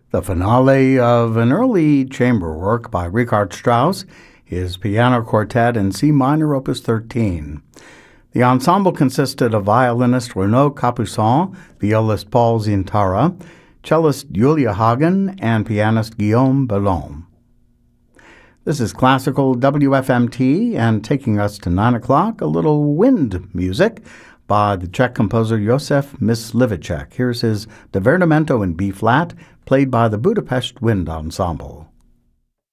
The finale of an early chamber work by Richard Strauss, his piano quartet in C minor, opus 13. The ensemble consisted of violinist Renaud Capuçon, violist Paul Zintara, cellist Julia Hagen, and pianist Guillaume Bellon. This is classical WFMT, and taking us to 9 o'clock, a little wind music by the Czech composer Josef Mysliveček. Here's his Divertimento in B-flat, played by the Budapest Wind Ensemble.